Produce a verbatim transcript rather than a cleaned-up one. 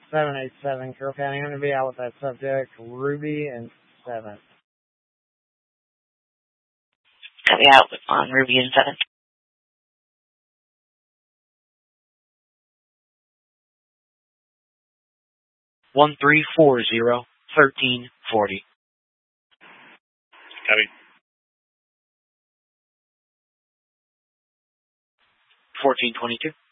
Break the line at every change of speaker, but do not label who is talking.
seven eight seven, Carroll County. I'm going to be out with that subject, Ruby and seven.
Copy out on Ruby and seven.
One three four zero thirteen forty.
Copy.
Fourteen twenty two.